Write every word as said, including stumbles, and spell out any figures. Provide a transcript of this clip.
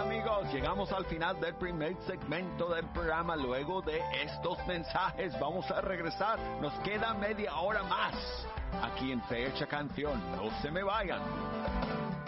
amigos, llegamos al final del primer segmento del programa. Luego de estos mensajes vamos a regresar. Nos queda media hora más aquí en Fecha Canción. No se me vayan.